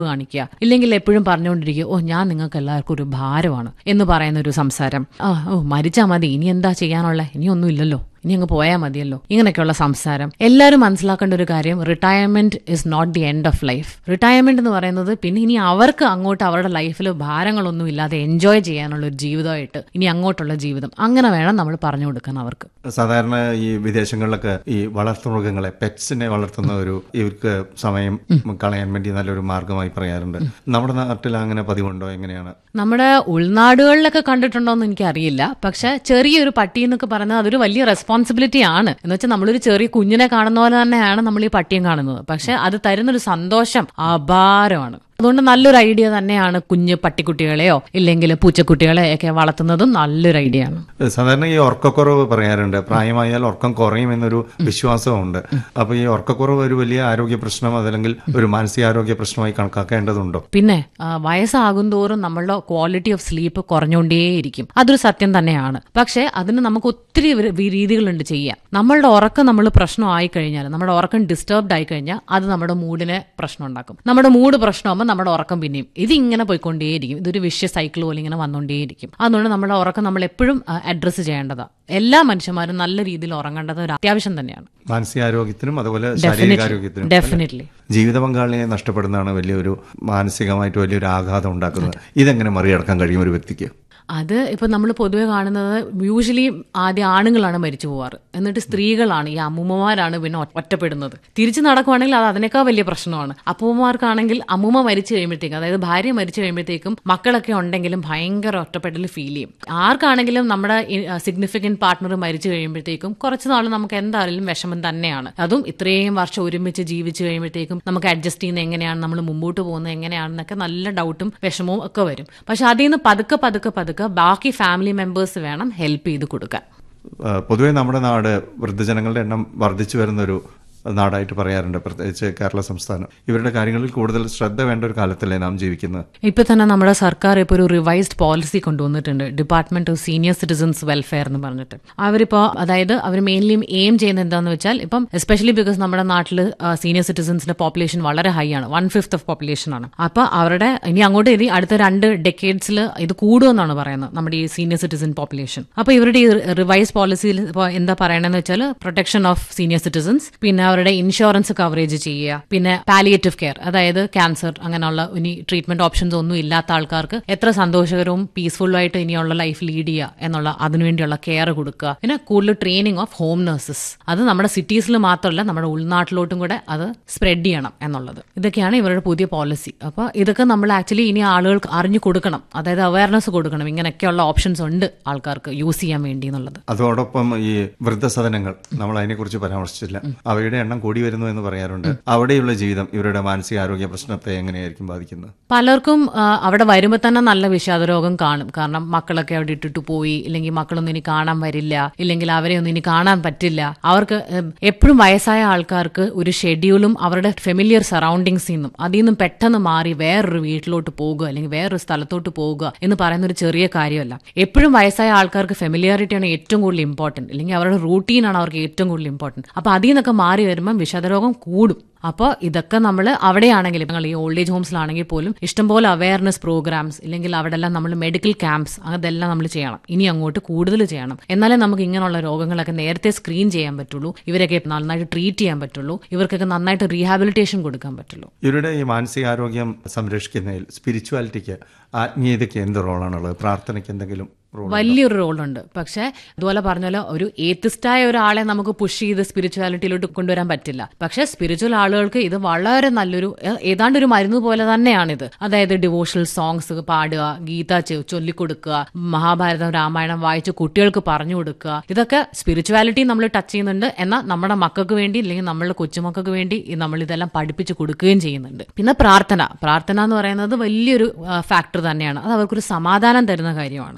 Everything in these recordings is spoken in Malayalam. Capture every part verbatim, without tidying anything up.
കാണിക്കുക, ഇല്ലെങ്കിൽ എപ്പോഴും പറഞ്ഞുകൊണ്ടിരിക്കുക ഓ ഞാൻ നിങ്ങൾക്ക് എല്ലാവർക്കും ഒരു ഭാരമാണ് എന്ന് പറയുന്ന ഒരു സംസാരം. ആ ഓ മരിച്ചാൽ മതി, ഇനി എന്താ ചെയ്യാനുള്ള, ഇനിയൊന്നും ഇല്ലല്ലോ, ഇനി അങ്ങ് പോയാൽ മതിയല്ലോ, ഇങ്ങനെയൊക്കെയുള്ള സംസാരം. എല്ലാവരും മനസ്സിലാക്കേണ്ട ഒരു കാര്യം, retirement is not the end of life. Retirement എന്ന് പറയുന്നത് പിന്നെ ഇനി അവർക്ക് അങ്ങോട്ട് അവരുടെ ലൈഫിൽ ഭാരങ്ങളൊന്നും ഇല്ലാതെ എൻജോയ് ചെയ്യാനുള്ള ഒരു ജീവിതമായിട്ട് ഇനി അങ്ങോട്ടുള്ള ജീവിതം അങ്ങനെ വേണം നമ്മൾ പറഞ്ഞു കൊടുക്കാൻ അവർക്ക്. സാധാരണ ഈ വിദേശങ്ങളിലൊക്കെ ഈ വളർത്തുമൃഗങ്ങളെ, പെറ്റ്സിനെ വളർത്തുന്ന ഒരു ഇവർക്ക് സമയം കളയാൻ വേണ്ടി നല്ലൊരു മാർഗമായി പറയാറുണ്ട്. നമ്മുടെ നാട്ടിൽ അങ്ങനെ പതിവുണ്ടോ, എങ്ങനെയാണ്? നമ്മുടെ ഉൾനാടുകളിലൊക്കെ കണ്ടിട്ടുണ്ടോ എന്ന് എനിക്കറിയില്ല. പക്ഷെ ചെറിയൊരു പട്ടി എന്നൊക്കെ പറയുന്നത് അതൊരു വലിയ റെസ്പോൺസിബിലിറ്റി ആണ്. എന്ന് വെച്ചാൽ നമ്മളൊരു ചെറിയ കുഞ്ഞിനെ കാണുന്ന പോലെ തന്നെയാണ് നമ്മൾ ഈ പട്ടിയും കാണുന്നത്. പക്ഷെ അത് തരുന്നൊരു സന്തോഷം അപാരമാണ്. അതുകൊണ്ട് നല്ലൊരു ഐഡിയ തന്നെയാണ് കുഞ്ഞ് പട്ടിക്കുട്ടികളെയോ ഇല്ലെങ്കിൽ പൂച്ചക്കുട്ടികളെയോ ഒക്കെ വളർത്തുന്നതും നല്ലൊരു ഐഡിയ ആണ്. സാധാരണ ഈ ഉറക്കക്കുറവ് പറയാറുണ്ട്, പ്രായമായാൽ ഉറക്കം കുറയും എന്നൊരു വിശ്വാസമുണ്ട്. അപ്പൊ ഈ ഉറക്കക്കുറവ് ഒരു വലിയ ആരോഗ്യ പ്രശ്നം അതല്ലെങ്കിൽ ഒരു മാനസികാരോഗ്യ പ്രശ്നമായി കണക്കാക്കേണ്ടതുണ്ടോ? പിന്നെ വയസ്സാകും തോറും നമ്മളുടെ ക്വാളിറ്റി ഓഫ് സ്ലീപ്പ് കുറഞ്ഞുകൊണ്ടേയിരിക്കും. അതൊരു സത്യം തന്നെയാണ്. പക്ഷെ അതിന് നമുക്ക് ഒത്തിരി രീതികളുണ്ട് ചെയ്യാൻ. നമ്മളുടെ ഉറക്കം നമ്മൾ പ്രശ്നമായി കഴിഞ്ഞാൽ, നമ്മുടെ ഉറക്കം ഡിസ്റ്റർബ്ഡ് ആയി കഴിഞ്ഞാൽ അത് നമ്മുടെ മൂഡിനെ പ്രശ്നം ഉണ്ടാക്കും. നമ്മുടെ മൂഡ് പ്രശ്നമാകുമ്പോൾ നമ്മുടെ ഉറക്കം പിന്നെയും ഇതിങ്ങനെ പോയിക്കൊണ്ടേയിരിക്കും. ഇതൊരു വിഷ്യ സൈക്കിൾ പോലെ ഇങ്ങനെ വന്നുകൊണ്ടേയിരിക്കും. അതുകൊണ്ട് നമ്മുടെ ഉറക്കം നമ്മൾ എപ്പോഴും അഡ്രസ്സ് ചെയ്യേണ്ടതാണ്. എല്ലാ മനുഷ്യന്മാരും നല്ല രീതിയിൽ ഉറങ്ങേണ്ടത് ഒരു അത്യാവശ്യം തന്നെയാണ്, മാനസികാരോഗ്യത്തിനും അതുപോലെ ശാരീരികാരോഗ്യത്തിനും. ഡെഫിനറ്റ്ലി. ജീവിത പങ്കാളിയെ നഷ്ടപ്പെടുന്നതാണ് വലിയൊരു മാനസികമായിട്ട് വലിയൊരു ആഘാതം ഉണ്ടാക്കുന്നത്. ഇതെങ്ങനെ മറികടക്കാൻ കഴിയും ഒരു വ്യക്തിക്ക്? അത് ഇപ്പം നമ്മൾ പൊതുവെ കാണുന്നത് യൂഷ്വലി ആദ്യം ആണുങ്ങളാണ് മരിച്ചു പോവാറ്, എന്നിട്ട് സ്ത്രീകളാണ്, ഈ അമ്മൂമ്മമാരാണ് പിന്നെ ഒറ്റപ്പെടുന്നത്. തിരിച്ചു നടക്കുവാണെങ്കിൽ അത് അതിനേക്കാൾ വലിയ പ്രശ്നമാണ്. അപ്പൂമ്മമാർക്കാണെങ്കിൽ അമ്മൂമ്മ മരിച്ചു കഴിയുമ്പോഴത്തേക്കും, അതായത് ഭാര്യ മരിച്ചു കഴിയുമ്പോഴത്തേക്കും മക്കളൊക്കെ ഉണ്ടെങ്കിലും ഭയങ്കര ഒറ്റപ്പെടൽ ഫീൽ ചെയ്യും. ആർക്കാണെങ്കിലും നമ്മുടെ സിഗ്നിഫിക്കന്റ് പാർട്ട്ണർ മരിച്ചു കഴിയുമ്പോഴത്തേക്കും കുറച്ച് നാൾ നമുക്ക് എന്തായാലും വിഷമം തന്നെയാണ്. അതും ഇത്രയും വർഷം ഒരുമിച്ച് ജീവിച്ചു കഴിയുമ്പോഴത്തേക്കും നമുക്ക് അഡ്ജസ്റ്റ് ചെയ്യുന്നത് എങ്ങനെയാണ്, നമ്മൾ മുമ്പോട്ട് പോകുന്നത് എങ്ങനെയാണെന്നൊക്കെ നല്ല ഡൗട്ടും വിഷമവും ഒക്കെ വരും. പക്ഷെ അതിൽ നിന്ന് പതുക്കെ പതുക്കെ പതുക്കെ ബാക്കി ഫാമിലി മെമ്പേഴ്സ് വേണം ഹെൽപ്പ് ചെയ്ത് കൊടുക്കാൻ. പൊതുവെ നമ്മുടെ നാട് വൃദ്ധജനങ്ങളുടെ എണ്ണം വർദ്ധിച്ചു വരുന്നൊരു നാടായിട്ട് പറയാറുണ്ട്, പ്രത്യേകിച്ച് കേരള സംസ്ഥാനം. ഇവരുടെ കാര്യങ്ങളിൽ കൂടുതൽ ശ്രദ്ധ വേണ്ട ഒരു കാലത്തല്ലേ നാം ജീവിക്കുന്നത്? ഇപ്പൊ തന്നെ നമ്മുടെ സർക്കാർ ഇപ്പോൾ ഒരു റിവൈസ്ഡ് പോളിസി കൊണ്ടുവന്നിട്ടുണ്ട്, department of senior citizens welfare എന്ന് പറഞ്ഞിട്ട്. അവരിപ്പോ അതായത് അവർ മെയിൻലി എയിം ചെയ്യുന്നത് എന്താണെന്ന് വെച്ചാൽ, ഇപ്പം എസ്പെഷ്യലി ബിക്കോസ് നമ്മുടെ നാട്ടിൽ സീനിയർ സിറ്റിസൺസിന്റെ പോപ്പുലേഷൻ വളരെ ഹൈ ആണ്, വൺ ഫിഫ്ത്ത് ഓഫ് പോപ്പുലേഷൻ ആണ്. അപ്പൊ അവരുടെ ഇനി അങ്ങോട്ട് ഇനി അടുത്ത രണ്ട് ഡെക്കേഡ്സിൽ ഇത് കൂടുമെന്നാണ് പറയുന്നത്, നമ്മുടെ ഈ സീനിയർ സിറ്റിസൺ പോപ്പുലേഷൻ. അപ്പൊ ഇവരുടെ ഈ റിവൈസ് പോളിസിയിൽ എന്താ പറയണെന്ന് വെച്ചാൽ, പ്രൊട്ടക്ഷൻ ഓഫ് സീനിയർ സിറ്റിസൺസ്, പിന്നെ അവരുടെ ഇൻഷുറൻസ് കവറേജ് ചെയ്യുക, പിന്നെ പാലിയേറ്റീവ് കെയർ, അതായത് ക്യാൻസർ അങ്ങനെയുള്ള ഇനി ട്രീറ്റ്മെന്റ് ഓപ്ഷൻസ് ഒന്നും ഇല്ലാത്ത ആൾക്കാർക്ക് എത്ര സന്തോഷകരവും പീസ്ഫുള്ളും ആയിട്ട് ഇനിയുള്ള ലൈഫ് ലീഡ് ചെയ്യുക എന്നുള്ള അതിനുവേണ്ടിയുള്ള കെയർ കൊടുക്കുക. പിന്നെ കൂടുതൽ ട്രെയിനിങ് ഓഫ് ഹോം നഴ്സസ്, അത് നമ്മുടെ സിറ്റീസിൽ മാത്രമല്ല നമ്മുടെ ഉൾനാട്ടിലോട്ടും കൂടെ അത് സ്പ്രെഡ് ചെയ്യണം എന്നുള്ളത്. ഇതൊക്കെയാണ് ഇവരുടെ പുതിയ പോളിസി. അപ്പോൾ ഇതൊക്കെ നമ്മൾ ആക്ച്വലി ഇനി ആളുകൾക്ക് അറിഞ്ഞു കൊടുക്കണം, അതായത് അവയർനെസ് കൊടുക്കണം, ഇങ്ങനെയൊക്കെയുള്ള ഓപ്ഷൻസ് ഉണ്ട് ആൾക്കാർക്ക് യൂസ് ചെയ്യാൻ വേണ്ടി എന്നുള്ളത്. അതോടൊപ്പം ഈ വൃദ്ധസദനങ്ങൾ, നമ്മൾ അതിനെക്കുറിച്ച് പരാമർശിച്ചില്ല, അവയുടെ എണ്ണം കൂടി വരുന്നു എന്ന് പറയാറുണ്ട്. അവിടെയുള്ള ജീവിതം ഇവരുടെ മാനസികാരോഗ്യ പ്രശ്നത്തെ എങ്ങനെയായിരിക്കും ബാധിക്കുന്നത്? പലർക്കും അവിടെ വരുമ്പോൾ തന്നെ നല്ല വിഷാദരോഗം കാണും. കാരണം മക്കളൊക്കെ അവിടെ ഇട്ടിട്ട് പോയി, ഇല്ലെങ്കിൽ മക്കളൊന്നും ഇനി കാണാൻ വരില്ല, ഇല്ലെങ്കിൽ അവരെ ഒന്നും ഇനി കാണാൻ പറ്റില്ല. അവർക്ക് എപ്പോഴും വയസ്സായ ആൾക്കാർക്ക് ഒരു ഷെഡ്യൂളും അവരുടെ ഫെമിലിയർ സറൗണ്ടിങ്സിൽ നിന്നും അതിൽ നിന്നും പെട്ടെന്ന് മാറി വേറൊരു വീട്ടിലോട്ട് പോകുക അല്ലെങ്കിൽ വേറൊരു സ്ഥലത്തോട്ട് പോകുക എന്ന് പറയുന്ന ഒരു ചെറിയ കാര്യമല്ല. എപ്പോഴും വയസ്സായ ആൾക്കാർക്ക് ഫെമിലിയാരിറ്റിയാണ് ഏറ്റവും കൂടുതൽ ഇമ്പോർട്ടന്റ്, അല്ലെങ്കിൽ അവരുടെ റൂട്ടീനാണ് അവർക്ക് ഏറ്റവും കൂടുതൽ ഇമ്പോർട്ടന്റ്. അപ്പൊ അതിൽ നിന്നൊക്കെ മാറി വരുമ്പോൾ വിഷാദരോഗം കൂടും. അപ്പോൾ ഇതൊക്കെ നമ്മൾ അവിടെയാണെങ്കിലും ഞങ്ങൾ ഈ ഓൾഡ് ഏജ് ഹോംസിലാണെങ്കിൽ പോലും ഇഷ്ടംപോലെ അവയർനെസ് പ്രോഗ്രാംസ്, ഇല്ലെങ്കിൽ അവിടെ എല്ലാം നമ്മൾ മെഡിക്കൽ ക്യാമ്പ്സ് അതെല്ലാം നമ്മൾ ചെയ്യണം. ഇനി അങ്ങോട്ട് കൂടുതൽ ചെയ്യണം. എന്നാലേ നമുക്ക് ഇങ്ങനെയുള്ള രോഗങ്ങളൊക്കെ നേരത്തെ സ്ക്രീൻ ചെയ്യാൻ പറ്റുള്ളൂ, ഇവരൊക്കെ നന്നായിട്ട് ട്രീറ്റ് ചെയ്യാൻ പറ്റുള്ളൂ, ഇവർക്കൊക്കെ നന്നായിട്ട് റീഹാബിലിറ്റേഷൻ കൊടുക്കാൻ പറ്റുള്ളൂ. ഇവരുടെ ഈ മാനസികാരോഗ്യം സംരക്ഷിക്കുന്നതിൽ സ്പിരിച്വാലിറ്റിക്ക്, ആത്മീയതയ്ക്ക് എന്ത് റോളാണുള്ളത്? പ്രാർത്ഥനയ്ക്ക് എന്തെങ്കിലും വലിയൊരു റോളുണ്ട്. പക്ഷെ ഇതുപോലെ പറഞ്ഞാലോ, ഒരു ഏത്തിസ്റ്റായ ഒരാളെ നമുക്ക് പുഷ് ചെയ്ത് സ്പിരിച്വാലിറ്റിയിലോട്ട് കൊണ്ടുവരാൻ പറ്റില്ല. പക്ഷെ സ്പിരിച്വൽ ആളുകൾക്ക് ഇത് വളരെ നല്ലൊരു ഏതാണ്ട് ഒരു മരുന്ന് പോലെ തന്നെയാണിത്. അതായത് ഡിവോഷണൽ സോങ്സ് പാടുക, ഗീത ചൊല്ലിക്കൊടുക്കുക, മഹാഭാരതം രാമായണം വായിച്ച് കുട്ടികൾക്ക് പറഞ്ഞു കൊടുക്കുക, ഇതൊക്കെ സ്പിരിച്വാലിറ്റി നമ്മൾ ടച്ച് ചെയ്യുന്നുണ്ട്. എന്നാൽ നമ്മുടെ മക്കൾക്ക് വേണ്ടി അല്ലെങ്കിൽ നമ്മളുടെ കൊച്ചുമക്കൾക്ക് വേണ്ടി നമ്മൾ ഇതെല്ലാം പഠിപ്പിച്ച് കൊടുക്കുകയും ചെയ്യുന്നുണ്ട്. പിന്നെ പ്രാർത്ഥന പ്രാർത്ഥന എന്ന് പറയുന്നത് വലിയൊരു ഫാക്ടർ തന്നെയാണ്. അത് അവർക്കൊരു സമാധാനം തരുന്ന കാര്യമാണ്. അതിപ്പോ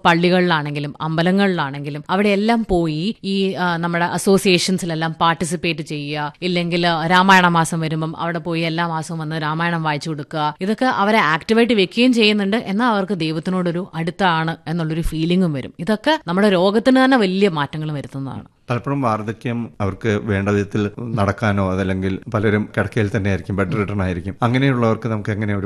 പള്ളികളിലാണെങ്കിലും അമ്പലങ്ങളിലാണെങ്കിലും അവിടെയെല്ലാം പോയി ഈ ആ, നമ്മുടെ അസോസിയേഷൻസിലെല്ലാം പാർട്ടിസിപ്പേറ്റ് ചെയ്യുക, ഇല്ലെങ്കിൽ രാമായണ മാസം വരുമ്പം അവിടെ പോയി എല്ലാ മാസവും വന്ന് രാമായണം വായിച്ചു കൊടുക്കുക. ഇതൊക്കെ അവരെ ആക്ടിവായിട്ട് വെക്കുകയും ചെയ്യുന്നുണ്ട്. എന്നാൽ അവർക്ക് ദൈവത്തിനോടൊരു അടുത്താണ് എന്നുള്ളൊരു ഫീലിംഗും വരും. ഇതൊക്കെ നമ്മുടെ രോഗത്തിന് തന്നെ വലിയ മാറ്റങ്ങൾ വരുത്തുന്നതാണ്. പലപ്പോഴും വാർദ്ധക്യം അവർക്ക് വേണ്ട വിധത്തിൽ നടക്കാനോ അതല്ലെങ്കിൽ പലരും കിടക്കയിൽ തന്നെ ആയിരിക്കും, ബെഡ് റിട്ടേൺ ആയിരിക്കും. അങ്ങനെയുള്ളവർക്ക് നമുക്ക് എങ്ങനെ